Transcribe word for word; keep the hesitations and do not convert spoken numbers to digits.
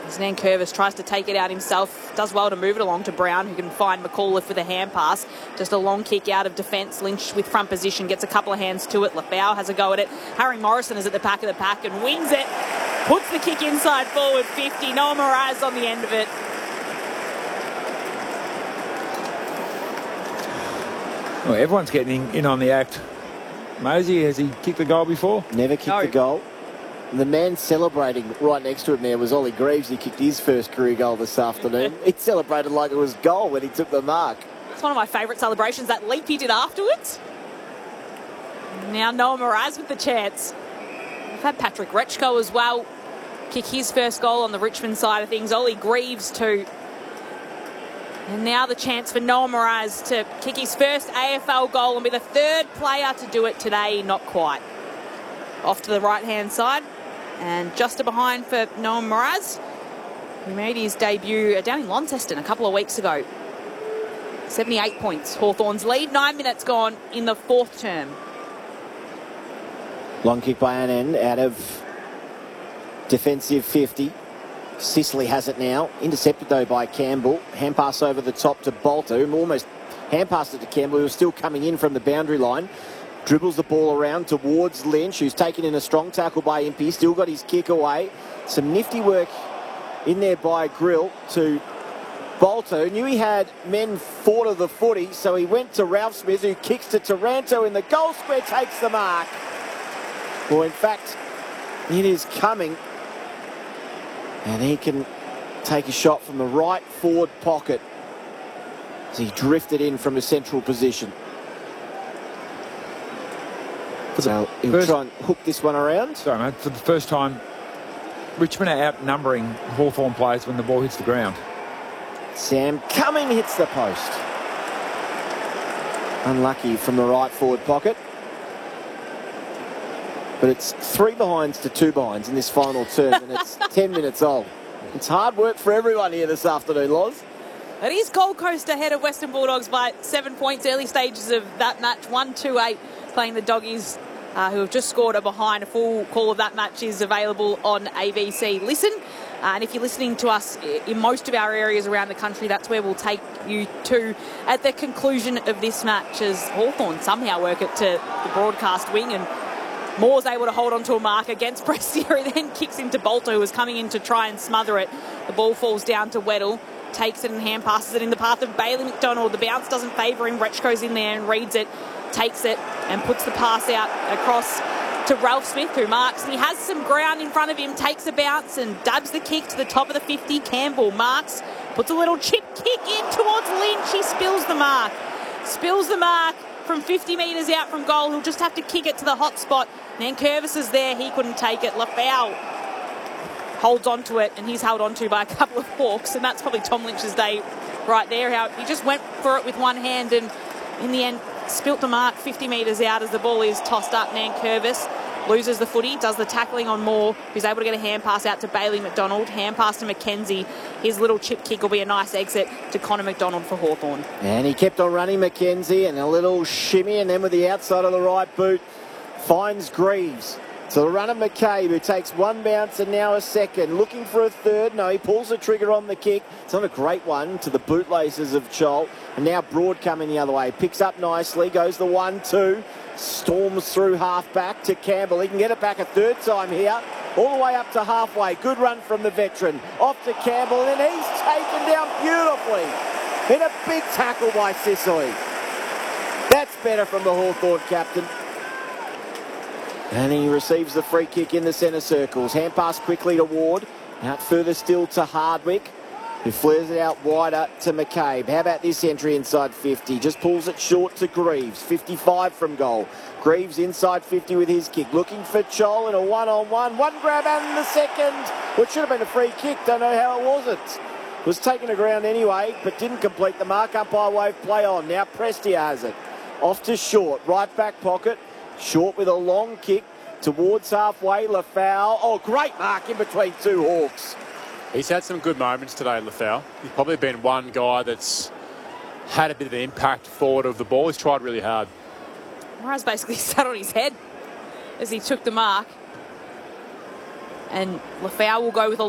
As Nankervis tries to take it out himself, does well to move it along to Brown, who can find McAuliffe with a hand pass. Just a long kick out of defence. Lynch with front position, gets a couple of hands to it. Lafau has a go at it. Harry Morrison is at the back of the pack and wings it. Puts the kick inside forward fifty. Noah Moraz on the end of it. Well, everyone's getting in on the act. Mosey, has he kicked the goal before? Never kicked No. the goal. The man celebrating right next to him there was Ollie Greaves. He kicked his first career goal this afternoon. He celebrated like it was goal when he took the mark. It's one of my favourite celebrations, that leap he did afterwards. Now Noah Moraz with the chance. We've had Patrick Rechko as well kick his first goal on the Richmond side of things. Ollie Greaves too. And now the chance for Noah Moraz to kick his first A F L goal and be the third player to do it today. Not quite. Off to the right-hand side. And just a behind for Noah Moraz, who made his debut down in Launceston a couple of weeks ago. seventy-eight points. Hawthorn's lead. Nine minutes gone in the fourth term. Long kick by Annan out of defensive fifty. Sicily has it now. Intercepted, though, by Campbell. Hand pass over the top to Bolter. Almost hand passed it to Campbell, who was still coming in from the boundary line. Dribbles the ball around towards Lynch, who's taken in a strong tackle by Impey. Still got his kick away. Some nifty work in there by Grill to Bolter. Knew he had men forward of the footy, so he went to Ralph Smith, who kicks to Taranto in the goal square, takes the mark. Well, in fact, it is coming. And he can take a shot from the right forward pocket as he drifted in from a central position. So he'll first, try and hook this one around. Sorry, mate. For the first time, Richmond are outnumbering Hawthorn players when the ball hits the ground. Sam Cumming hits the post. Unlucky from the right forward pocket. But it's three behinds to two behinds in this final term, and it's ten minutes old. It's hard work for everyone here this afternoon, Loz. It is Gold Coast ahead of Western Bulldogs by seven points. Early stages of that match, one two eight, playing the Doggies, uh, who have just scored a behind. A full call of that match is available on A B C Listen. Uh, and if you're listening to us in most of our areas around the country, that's where we'll take you to at the conclusion of this match, as Hawthorn somehow work it to the broadcast wing, and Moore's able to hold on to a mark against Prestia, who then kicks into Bolter, who was coming in to try and smother it. The ball falls down to Weddle, takes it and hand passes it in the path of Bailey McDonald. The bounce doesn't favour him. Rechko's in there and reads it, takes it and puts the pass out across to Ralph Smith, who marks. And he has some ground in front of him, takes a bounce and dabs the kick to the top of the fifty. Campbell marks, puts a little chip kick in towards Lynch. He spills the mark. Spills the mark from fifty metres out from goal. He'll just have to kick it to the hot spot. Nankervis is there. He couldn't take it. Lafau holds on to it, and he's held on to by a couple of Hawks, and that's probably Tom Lynch's day right there. How he just went for it with one hand and in the end spilt the mark fifty metres out as the ball is tossed up. Nankervis loses the footy, does the tackling on Moore, who's able to get a hand pass out to Bailey McDonald. Hand pass to McKenzie. His little chip kick will be a nice exit to Connor McDonald for Hawthorn. And he kept on running, McKenzie, and a little shimmy, and then with the outside of the right boot finds Greaves. So the run of McCabe, who takes one bounce and now a second. Looking for a third. No, he pulls the trigger on the kick. It's not a great one to the bootlaces of Chol. And now Broad coming the other way. Picks up nicely. Goes the one two. Storms through half back to Campbell. He can get it back a third time here. All the way up to halfway. Good run from the veteran. Off to Campbell. And then he's taken down beautifully. In a big tackle by Sicily. That's better from the Hawthorn captain. And he receives the free kick in the centre circles. Hand pass quickly to Ward. Out further still to Hardwick, who flares it out wider to McCabe. How about this entry inside fifty? Just pulls it short to Greaves. fifty-five from goal. Greaves inside fifty with his kick. Looking for Chol in a one-on-one. One grab and the second. Well, it should have been a free kick. Don't know how it wasn't. Was taken to ground anyway, but didn't complete the mark. Umpire wave play on. Now Prestia has it. Off to Short. Right back pocket. Short with a long kick towards halfway. Lafau. Oh, great mark in between two Hawks. He's had some good moments today, Lafau. He's probably been one guy that's had a bit of an impact forward of the ball. He's tried really hard. Moraz basically sat on his head as he took the mark. And Lafau will go with a